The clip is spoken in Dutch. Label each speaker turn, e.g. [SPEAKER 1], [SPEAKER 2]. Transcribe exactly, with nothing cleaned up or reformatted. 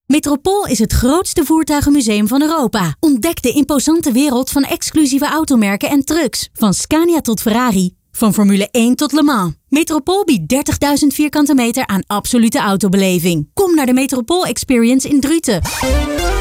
[SPEAKER 1] Metropool is het grootste voertuigenmuseum van Europa. Ontdek de imposante wereld van exclusieve automerken en trucks. Van Scania tot Ferrari. Van Formule één tot Le Mans. Metropool biedt dertigduizend vierkante meter aan absolute autobeleving. Kom naar de Metropool Experience in Druten.